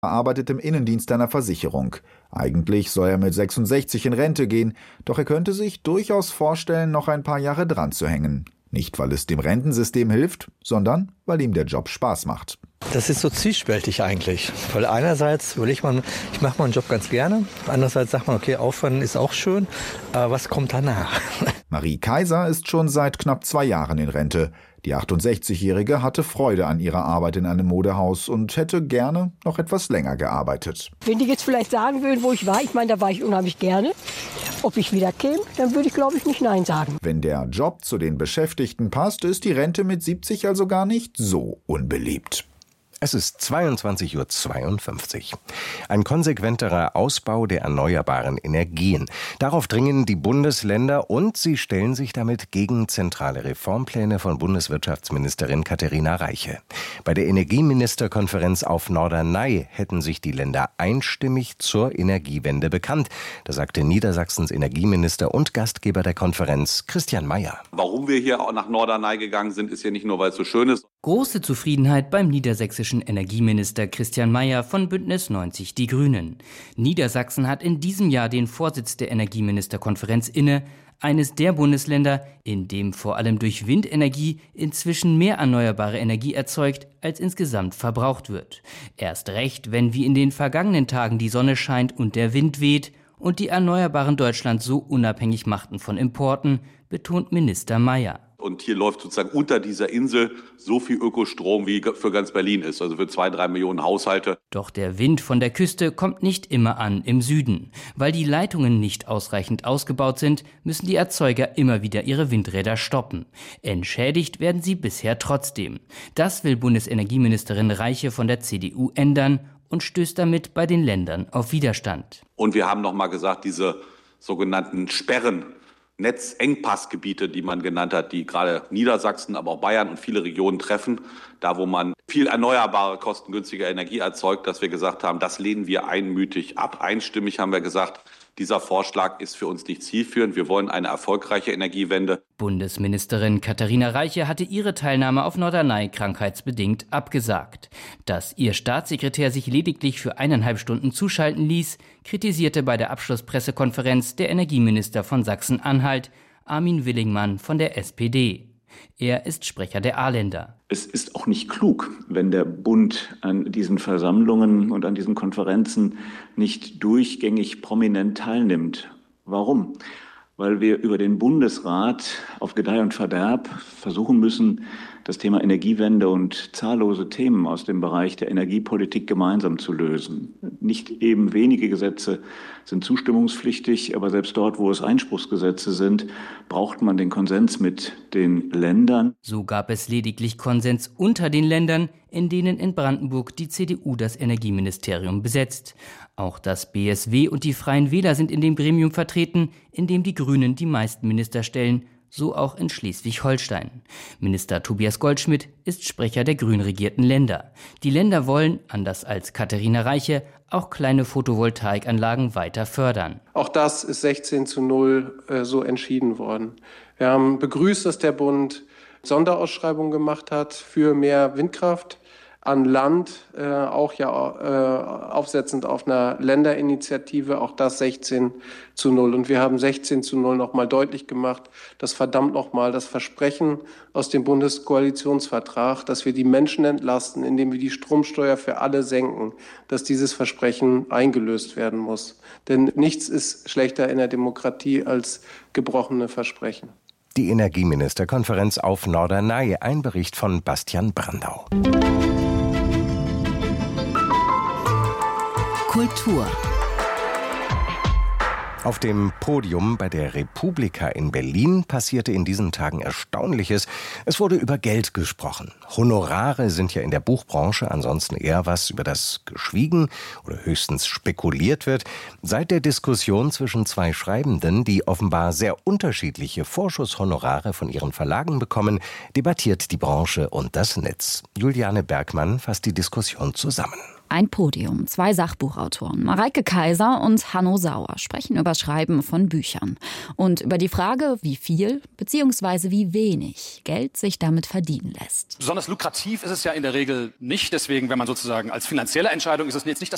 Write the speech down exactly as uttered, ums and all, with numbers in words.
arbeitet im Innendienst einer Versicherung. Eigentlich soll er mit sechsundsechzig in Rente gehen, doch er könnte sich durchaus vorstellen, noch ein paar Jahre dran zu hängen. Nicht, weil es dem Rentensystem hilft, sondern weil ihm der Job Spaß macht. Das ist so zwiespältig eigentlich, weil einerseits überlegt man, ich mache meinen Job ganz gerne, andererseits sagt man, okay, aufhören ist auch schön, aber was kommt danach? Marie Kaiser ist schon seit knapp zwei Jahren in Rente. Die achtundsechzigjährige hatte Freude an ihrer Arbeit in einem Modehaus und hätte gerne noch etwas länger gearbeitet. Wenn die jetzt vielleicht sagen würden, wo ich war, ich meine, da war ich unheimlich gerne. Ob ich wieder käme, dann würde ich, glaube ich, nicht Nein sagen. Wenn der Job zu den Beschäftigten passt, ist die Rente mit siebzig also gar nicht so unbeliebt. Es ist zweiundzwanzig Uhr zweiundfünfzig. Ein konsequenterer Ausbau der erneuerbaren Energien. Darauf dringen die Bundesländer und sie stellen sich damit gegen zentrale Reformpläne von Bundeswirtschaftsministerin Katharina Reiche. Bei der Energieministerkonferenz auf Norderney hätten sich die Länder einstimmig zur Energiewende bekannt. Das sagte Niedersachsens Energieminister und Gastgeber der Konferenz Christian Mayer. Warum wir hier auch nach Norderney gegangen sind, ist ja nicht nur, weil es so schön ist. Große Zufriedenheit beim niedersächsischen Energieminister Christian Mayer von Bündnis neunzig Die Grünen. Niedersachsen hat in diesem Jahr den Vorsitz der Energieministerkonferenz inne, eines der Bundesländer, in dem vor allem durch Windenergie inzwischen mehr erneuerbare Energie erzeugt, als insgesamt verbraucht wird. Erst recht, wenn wie in den vergangenen Tagen die Sonne scheint und der Wind weht und die Erneuerbaren Deutschland so unabhängig machten von Importen, betont Minister Mayer. Und hier läuft sozusagen unter dieser Insel so viel Ökostrom, wie für ganz Berlin ist, also für zwei, drei Millionen Haushalte. Doch der Wind von der Küste kommt nicht immer an im Süden. Weil die Leitungen nicht ausreichend ausgebaut sind, müssen die Erzeuger immer wieder ihre Windräder stoppen. Entschädigt werden sie bisher trotzdem. Das will Bundesenergieministerin Reiche von der C D U ändern und stößt damit bei den Ländern auf Widerstand. Und wir haben noch mal gesagt, diese sogenannten Sperren, Netzengpassgebiete, die man genannt hat, die gerade Niedersachsen, aber auch Bayern und viele Regionen treffen, da wo man viel erneuerbare, kostengünstige Energie erzeugt, dass wir gesagt haben, das lehnen wir einmütig ab. Einstimmig haben wir gesagt, dieser Vorschlag ist für uns nicht zielführend. Wir wollen eine erfolgreiche Energiewende. Bundesministerin Katharina Reiche hatte ihre Teilnahme auf Norderney krankheitsbedingt abgesagt. Dass ihr Staatssekretär sich lediglich für eineinhalb Stunden zuschalten ließ, kritisierte bei der Abschlusspressekonferenz der Energieminister von Sachsen-Anhalt, Armin Willingmann von der S P D. Er ist Sprecher der A-Länder. Es ist auch nicht klug, wenn der Bund an diesen Versammlungen und an diesen Konferenzen nicht durchgängig prominent teilnimmt. Warum? Weil wir über den Bundesrat auf Gedeih und Verderb versuchen müssen, das Thema Energiewende und zahllose Themen aus dem Bereich der Energiepolitik gemeinsam zu lösen. Nicht eben wenige Gesetze sind zustimmungspflichtig, aber selbst dort, wo es Einspruchsgesetze sind, braucht man den Konsens mit den Ländern. So gab es lediglich Konsens unter den Ländern, in denen in Brandenburg die C D U das Energieministerium besetzt. Auch das B S W und die Freien Wähler sind in dem Gremium vertreten, in dem die Grünen die meisten Minister stellen. So auch in Schleswig-Holstein. Minister Tobias Goldschmidt ist Sprecher der grün regierten Länder. Die Länder wollen, anders als Katharina Reiche, auch kleine Photovoltaikanlagen weiter fördern. Auch das ist sechzehn zu null äh, so entschieden worden. Wir haben begrüßt, dass der Bund Sonderausschreibungen gemacht hat für mehr Windkraft an Land, äh, auch ja äh, aufsetzend auf einer Länderinitiative, auch das sechzehn zu null. Und wir haben sechzehn zu null nochmal deutlich gemacht, dass verdammt nochmal das Versprechen aus dem Bundeskoalitionsvertrag, dass wir die Menschen entlasten, indem wir die Stromsteuer für alle senken, dass dieses Versprechen eingelöst werden muss. Denn nichts ist schlechter in der Demokratie als gebrochene Versprechen. Die Energieministerkonferenz auf Norderney, ein Bericht von Bastian Brandau. Kultur. Auf dem Podium bei der Republika in Berlin passierte in diesen Tagen Erstaunliches. Es wurde über Geld gesprochen. Honorare sind ja in der Buchbranche ansonsten eher was, über das geschwiegen oder höchstens spekuliert wird. Seit der Diskussion zwischen zwei Schreibenden, die offenbar sehr unterschiedliche Vorschusshonorare von ihren Verlagen bekommen, debattiert die Branche und das Netz. Juliane Bergmann fasst die Diskussion zusammen. Ein Podium, zwei Sachbuchautoren, Mareike Kaiser und Hanno Sauer, sprechen über Schreiben von Büchern und über die Frage, wie viel bzw. wie wenig Geld sich damit verdienen lässt. Besonders lukrativ ist es ja in der Regel nicht. Deswegen, wenn man sozusagen als finanzielle Entscheidung, ist es jetzt nicht das